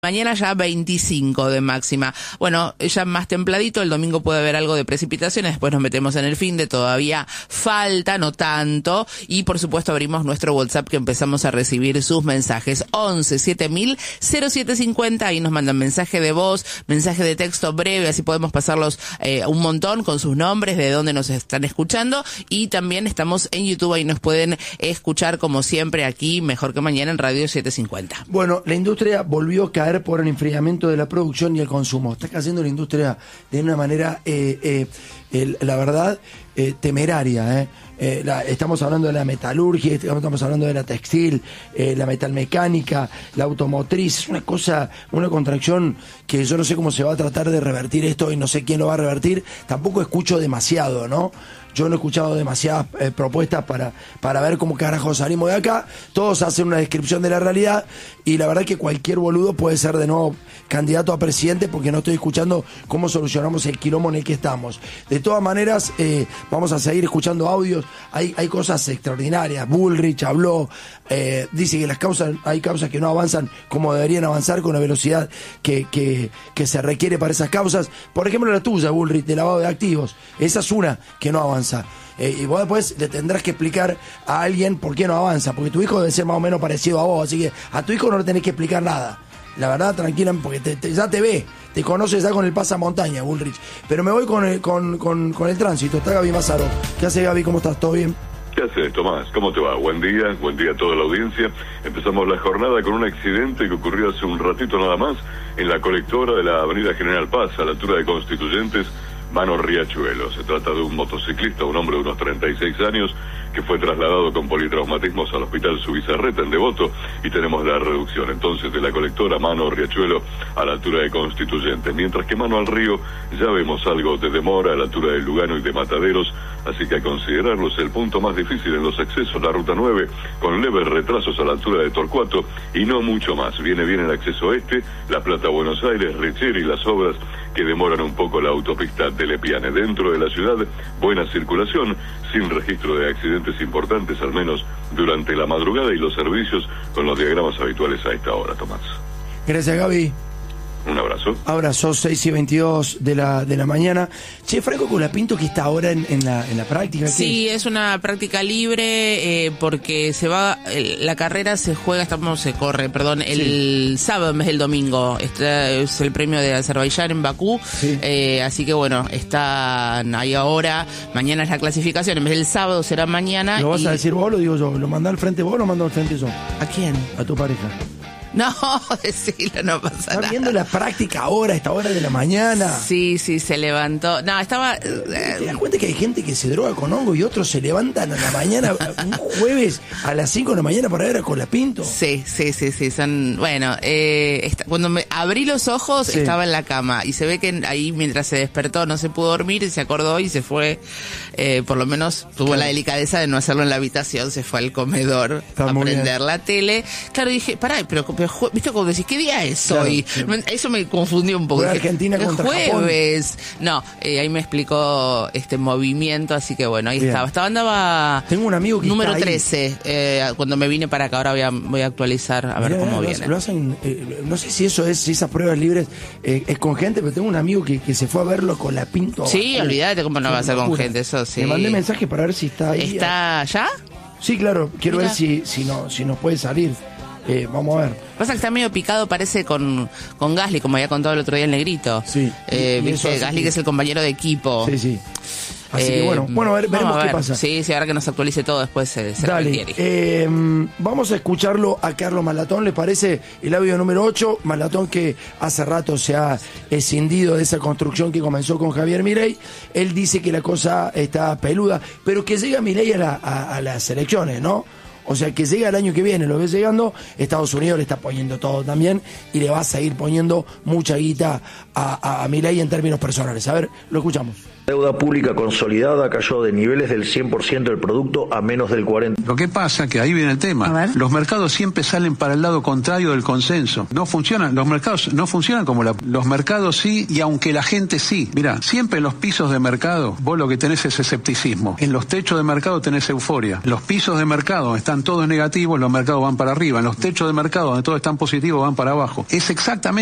Mañana ya 25 de máxima. Bueno, ya más templadito, el domingo puede haber algo de precipitaciones, después nos metemos en el finde, todavía falta, no tanto, y por supuesto abrimos nuestro WhatsApp que empezamos a recibir sus mensajes. 11 7000 0750, ahí nos mandan mensaje de voz, mensaje de texto breve, así podemos pasarlos un montón con sus nombres, de dónde nos están escuchando, y también estamos en YouTube, ahí nos pueden escuchar como siempre aquí, Mejor que Mañana en Radio 750. Bueno, la industria volvió a caer por el enfriamiento de la producción y el consumo. Está cayendo la industria de una manera, la verdad, temeraria. Estamos hablando de la metalurgia, estamos hablando de la textil, la metalmecánica, la automotriz. Es una cosa, una contracción que yo no sé cómo se va a tratar de revertir esto y no sé quién lo va a revertir. Tampoco escucho demasiado, ¿no? Yo no he escuchado demasiadas propuestas para ver cómo carajo salimos de acá. Todos hacen una descripción de la realidad y la verdad es que cualquier boludo puede ser de nuevo candidato a presidente porque no estoy escuchando cómo solucionamos el quilombo en el que estamos. De todas maneras, vamos a seguir escuchando audios. Hay cosas extraordinarias. Bullrich habló, dice que hay causas que no avanzan como deberían avanzar con la velocidad que se requiere para esas causas. Por ejemplo, la tuya, Bullrich, de lavado de activos. Esa es una que no avanza. Y vos después le tendrás que explicar a alguien por qué no avanza, porque tu hijo debe ser más o menos parecido a vos, así que a tu hijo no le tenés que explicar nada. La verdad, tranquila, porque ya te ve, te conoce ya con el pasamontaña, Bullrich. Pero me voy con el tránsito. Está Gaby Mazaro. ¿Qué hace, Gaby? ¿Cómo estás? ¿Todo bien? ¿Qué haces, Tomás? ¿Cómo te va? Buen día a toda la audiencia. Empezamos la jornada con un accidente que ocurrió hace un ratito nada más en la colectora de la avenida General Paz, a la altura de Constituyentes, Mano Riachuelo. Se trata de un motociclista, un hombre de unos 36 años, que fue trasladado con politraumatismos al hospital Subizarreta en Devoto, y tenemos la reducción entonces de la colectora Mano Riachuelo a la altura de Constituyentes, mientras que Mano al Río ya vemos algo de demora a la altura de Lugano y de Mataderos, así que a considerarlo es el punto más difícil en los accesos a la ruta 9, con leves retrasos a la altura de Torcuato y no mucho más. Viene bien el acceso este, La Plata, Buenos Aires, Richeri y las obras que demoran un poco la autopista de Lepiane. Dentro de la ciudad, buena circulación, sin registro de accidentes importantes, al menos durante la madrugada, y los servicios con los diagramas habituales a esta hora, Tomás. Gracias, Gaby. Un abrazo. Abrazo, 6:22 de la mañana. Che, Franco Colapinto, que está ahora en la práctica. Sí, es una práctica libre porque la carrera se corre, el sábado en vez del domingo. Este es el premio de Azerbaiyán en Bakú. Sí. Así que bueno, están ahí ahora. Mañana es la clasificación, en vez del sábado será mañana. ¿Lo vas a decir vos o lo digo yo? ¿Lo mandás al frente vos o lo mando al frente yo? ¿A quién? A tu pareja. No, decilo, no pasa nada. ¿Estás viendo la práctica ahora, a esta hora de la mañana? Sí, se levantó. No, estaba... ¿Te das cuenta que hay gente que se droga con hongo y otros se levantan a la mañana, un jueves a las 5 de la mañana para ver a Colapinto? Sí. Son, bueno, cuando me abrí los ojos estaba en la cama y se ve que ahí mientras se despertó no se pudo dormir y se acordó y se fue, por lo menos tuvo la delicadeza de no hacerlo en la habitación, se fue al comedor a prender la tele. Claro, dije, pará, pero ¿viste cómo decís? ¿Qué día es hoy? Claro. Eso me confundió un poco. Argentina contra jueves. Japón. No, ahí me explicó este movimiento, así que bueno, ahí bien. Andaba tengo un amigo que número está 13, cuando me vine para acá, ahora voy a actualizar a ver cómo viene. Lo hacen, no sé si esas pruebas libres es con gente, pero tengo un amigo que se fue a verlo con la Pinto. Sí, olvídate cómo no va a ser con gente, eso sí. Le mandé mensaje para ver si está ahí. ¿Está ya? Sí, claro, quiero ver si nos puede salir. Vamos a ver. Pasa que está medio picado, parece con Gasly, como había contado el otro día el Negrito. Sí. Viste, Gasly que es el compañero de equipo. Sí. Así que bueno, veremos qué pasa. Sí, ahora que nos actualice todo después se requiere. Vamos a escucharlo a Carlos Malatón, ¿le parece? El audio número 8, Malatón, que hace rato se ha escindido de esa construcción que comenzó con Javier Milei. Él dice que la cosa está peluda, pero que llega Milei a las elecciones, ¿no? O sea, que llega el año que viene, lo ves llegando, Estados Unidos le está poniendo todo también y le va a seguir poniendo mucha guita a Milei en términos personales. A ver, lo escuchamos. La deuda pública consolidada cayó de niveles del 100% del producto a menos del 40%. Lo que pasa que ahí viene el tema. Los mercados siempre salen para el lado contrario del consenso. No funcionan, los mercados no funcionan como los mercados sí, y aunque la gente sí. Mirá, siempre en los pisos de mercado vos lo que tenés es escepticismo. En los techos de mercado tenés euforia. Los pisos de mercado están todos negativos, los mercados van para arriba. En los techos de mercado donde todos están positivos van para abajo. Es exactamente